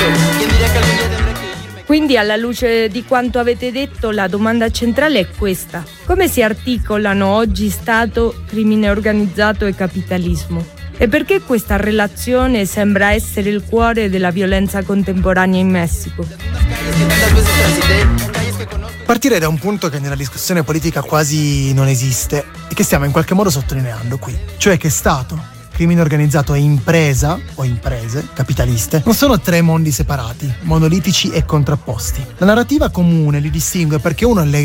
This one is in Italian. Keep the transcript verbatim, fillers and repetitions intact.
Quindi, alla luce di quanto avete detto, la domanda centrale è questa: come si articolano oggi Stato, crimine organizzato e capitalismo? E perché questa relazione sembra essere il cuore della violenza contemporanea in Messico? Partirei da un punto che nella discussione politica quasi non esiste e che stiamo in qualche modo sottolineando qui, cioè che Stato, crimine organizzato e impresa o imprese capitaliste non sono tre mondi separati, monolitici e contrapposti. La narrativa comune li distingue perché uno è